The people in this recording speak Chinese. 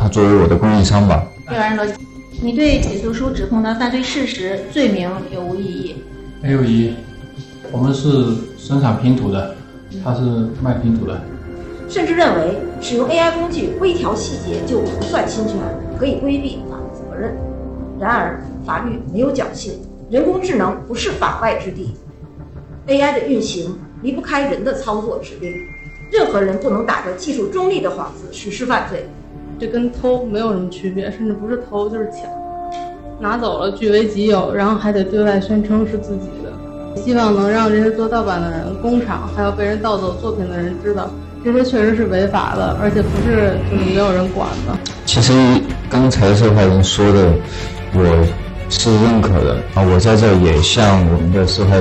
作为我的供应商吧。 第二个，你对起诉书指控的犯罪事实、罪名有无异议？ 没有异议。我们是生产拼图的，他是卖拼图的。 甚至认为使用 AI 工具微调细节就不算侵权，可以规避法律责任。然而，法律没有侥幸，人工智能不是法外之地。AI 的运行离不开人的操作指令，任何人不能打着技术中立的幌子实施犯罪。 这跟偷没有什么区别，甚至不是偷就是抢，拿走了据为己有，然后还得对外宣称是自己的。希望能让这些做盗版的人、工厂还有被人盗走作品的人知道，这些确实是违法的，而且不是就是没有人管的。 其实刚才受害人说的，我是认可的啊，我在这也向我们的受害